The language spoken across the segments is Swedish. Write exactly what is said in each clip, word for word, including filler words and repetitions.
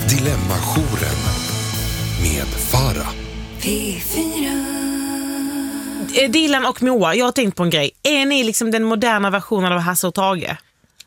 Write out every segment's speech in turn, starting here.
Dilemmajouren med Farah. P fyra. Dilan och Moa, jag har tänkt på en grej. Är ni liksom den moderna versionen av Hasse och Tage?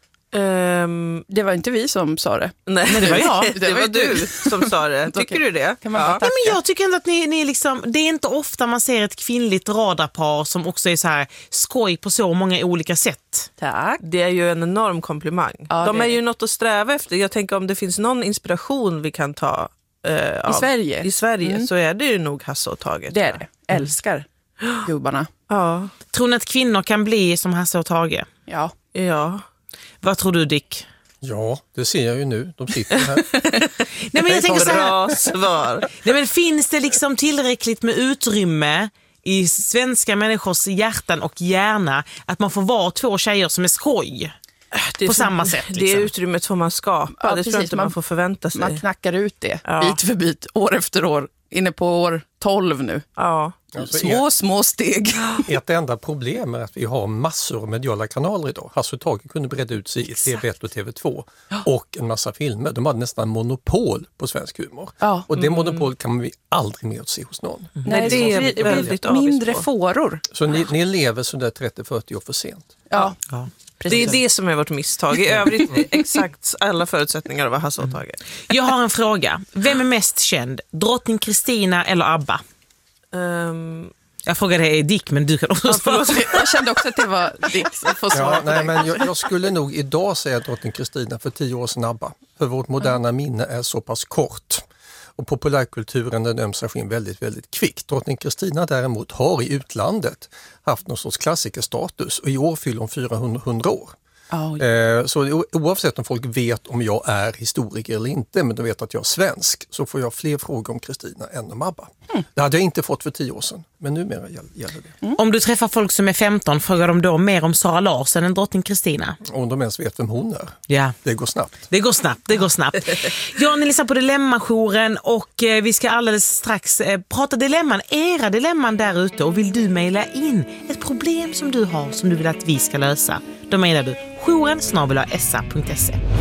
Um, det var inte vi som sa det. Nej, det var jag. Det, det var du som sa det. Tycker okay. du det? Kan man ja. bara Nej, men jag tycker ändå att ni, ni liksom, det är inte ofta man ser ett kvinnligt radarpar som också är så här skoj på så många olika sätt. Tack. Det är ju en enorm komplimang. Ja, De det... är ju något att sträva efter. Jag tänker om det finns någon inspiration vi kan ta eh, av, I Sverige, i Sverige mm. så är det ju nog Hasse och Tage. Det är det. Älskar gubbarna. Ja. Tror ni att kvinnor kan bli som Hasse och Tage? Ja. Ja. Vad tror du, Dick? Ja, det ser jag ju nu. De sitter här. Nej, men jag tänker så här. Bra svar. Nej, men finns det liksom tillräckligt med utrymme i svenska människors hjärtan och hjärna att man får vara två tjejer som är skoj? Det på så, samma sätt. Liksom. Det utrymmet får man skapa. Ja, det precis. tror jag inte man, man får förvänta sig. Man knackar ut det Ja. bit för bit, år efter år. Inne på år tolv nu. Ja. Alltså, små, små steg. Ett enda problem är att vi har massor av mediala kanaler idag. Hasse och Tage kunde breda ut sig i T V ett och T V två och en massa filmer. De hade nästan monopol på svensk humor. Ja. Och det monopol kan vi aldrig mer se hos någon. Mm. Nej, det är det väldigt blir mindre på. fåror. Så ni, ni lever sådär trettio fyrtio år för sent. Ja. Ja. Det är det som är vårt misstag. I övrigt exakt alla förutsättningar av Hasse och Tage. Jag har en fråga. Vem är mest känd? Drottning Kristina eller ABBA? Um, Jag frågade Dick, men du kan också svara. Jag kände också att det var Dick som får svara Ja, på nej, det. men jag, jag skulle nog idag säga drottning Kristina för tio år sedan ABBA. För vårt moderna minne är så pass kort. Och populärkulturen den ömsar in väldigt, väldigt kvickt. Drottning Kristina däremot har i utlandet haft någon sorts klassikerstatus och i år fyller hon fyrahundra år. Oh, eh, så oavsett om folk vet om jag är historiker eller inte, men de vet att jag är svensk, så får jag fler frågor om Kristina än om ABBA. Mm. Det hade jag inte fått för tio år sedan, men numera gäller det. Mm. Om du träffar folk som är femton, frågar de då mer om Sara Larsson än drottning Kristina? Om de ens vet vem hon är. Ja. Det går snabbt. Det går snabbt, det går snabbt. Jag ni lyssnar på Dilemmajouren och eh, vi ska alldeles strax eh, prata dilemman, era dilemman där ute. Och vill du mejla in ett problem som du har som du vill att vi ska lösa, då mejlar du jouren snabel-a s a punkt se.